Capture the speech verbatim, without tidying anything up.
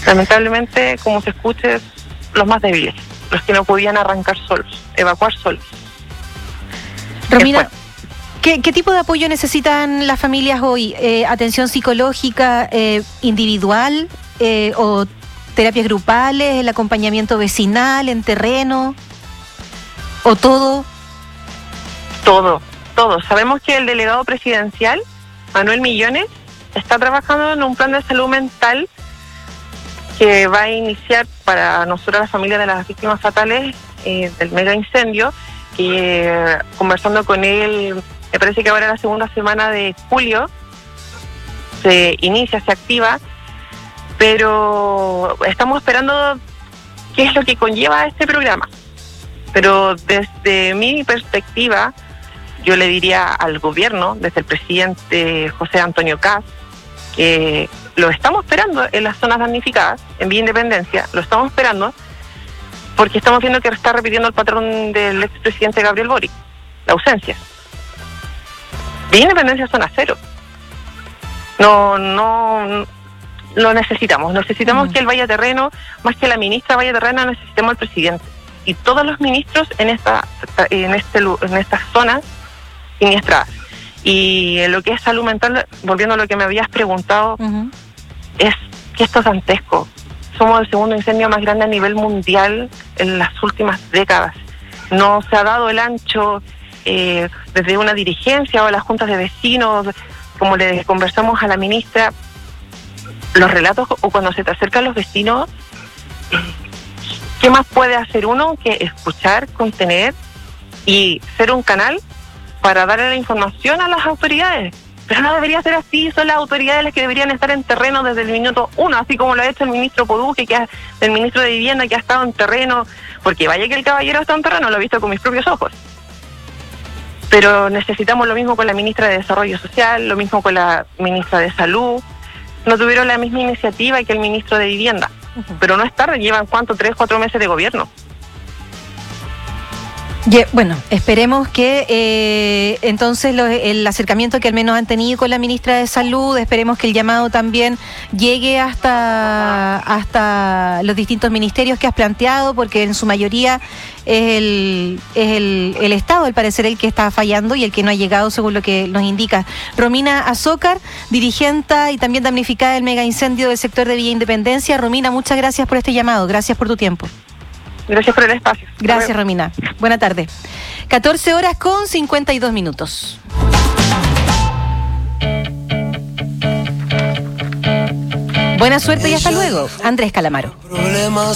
Lamentablemente, como se escuche, los más débiles, los que no podían arrancar solos, evacuar solos. Romina, ¿qué, ¿qué tipo de apoyo necesitan las familias hoy? Eh, ¿Atención psicológica eh, individual eh, o terapias grupales, el acompañamiento vecinal en terreno o todo? Todo, todo. Sabemos que el delegado presidencial, Manuel Millones, está trabajando en un plan de salud mental que va a iniciar para nosotros, las familias de las víctimas fatales eh, del mega incendio, que eh, conversando con él, me parece que ahora la segunda semana de julio se inicia, se activa, pero estamos esperando qué es lo que conlleva este programa. Pero desde mi perspectiva, yo le diría al gobierno, desde el presidente José Antonio Kast, que lo estamos esperando en las zonas damnificadas, en Villa Independencia, lo estamos esperando, porque estamos viendo que está repitiendo el patrón del expresidente Gabriel Boric, la ausencia. Villa Independencia es zona cero. No, no, lo necesitamos. Necesitamos mm. que él vaya a terreno, más que la ministra vaya a terreno, necesitamos al presidente. Y todos los ministros en esta, en este, en estas zonas siniestradas. Y en lo que es salud mental, volviendo a lo que me habías preguntado, uh-huh. es que esto es dantesco. Somos el segundo incendio más grande a nivel mundial en las últimas décadas. No se ha dado el ancho eh, desde una dirigencia o a las juntas de vecinos, como le conversamos a la ministra, los relatos o cuando se te acercan los vecinos, eh, ¿qué más puede hacer uno que escuchar, contener y ser un canal para darle la información a las autoridades? Pero no debería ser así. Son las autoridades las que deberían estar en terreno desde el minuto uno, así como lo ha hecho el ministro Poduje, que ha, el ministro de Vivienda, que ha estado en terreno, porque vaya que el caballero está en terreno, lo he visto con mis propios ojos. Pero necesitamos lo mismo con la ministra de Desarrollo Social, lo mismo con la ministra de Salud. No tuvieron la misma iniciativa que el ministro de Vivienda. Uh-huh. Pero no es tarde, llevan ¿cuánto? Tres, cuatro meses de gobierno. Yeah, bueno, esperemos que eh, entonces lo, el acercamiento que al menos han tenido con la ministra de Salud, esperemos que el llamado también llegue hasta, hasta los distintos ministerios que has planteado, porque en su mayoría es el, es el, el Estado, al parecer, el que está fallando y el que no ha llegado, según lo que nos indica. Romina Azócar, dirigente y también damnificada del mega incendio del sector de Villa Independencia. Romina, muchas gracias por este llamado, gracias por tu tiempo. Gracias por el espacio. Gracias, Romina. Buena tarde. catorce horas con cincuenta y dos minutos. Buena suerte y hasta luego. Andrés Calamaro.